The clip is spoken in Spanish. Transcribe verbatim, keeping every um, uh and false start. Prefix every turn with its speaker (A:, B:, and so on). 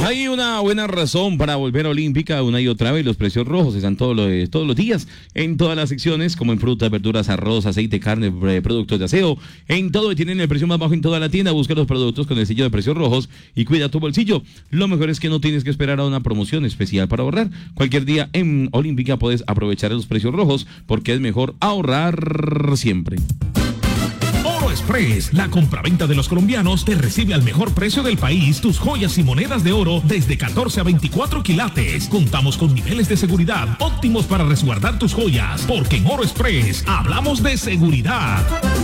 A: Hay una buena razón para volver a Olímpica una y otra vez. Los precios rojos están todos los, todos los días en todas las secciones, como en frutas, verduras, arroz, aceite, carne, productos de aseo. En todo tienen el precio más bajo en toda la tienda. Busca los productos con el sello de precios rojos y cuida tu bolsillo. Lo mejor es que no tienes que esperar a una promoción especial para ahorrar. Cualquier día en Olímpica puedes aprovechar los precios rojos porque es mejor ahorrar siempre.
B: Oro Express, la compraventa de los colombianos, te recibe al mejor precio del país tus joyas y monedas de oro desde catorce a veinticuatro quilates. Contamos con niveles de seguridad óptimos para resguardar tus joyas, porque en Oro Express hablamos de seguridad.